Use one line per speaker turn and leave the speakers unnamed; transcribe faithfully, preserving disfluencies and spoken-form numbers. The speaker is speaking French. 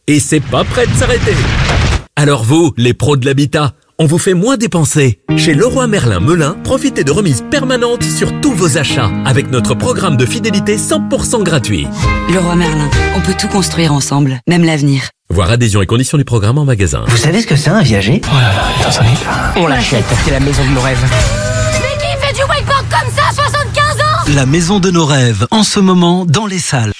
Et c'est pas prêt de s'arrêter. Alors vous, les pros de l'habitat, on vous fait moins dépenser. Chez Leroy Merlin Melun, profitez de remises permanentes sur tous vos achats avec notre programme de fidélité cent pour cent gratuit.
Leroy Merlin, on peut tout construire ensemble, même l'avenir.
Voir adhésion et conditions du programme en magasin.
Vous savez ce que c'est un viager?
Oh là là, attends, on l'achète, c'est la maison de nos rêves.
Mais qui fait du wakeboard comme ça à soixante-quinze ans?
La maison de nos rêves, en ce moment, dans les salles.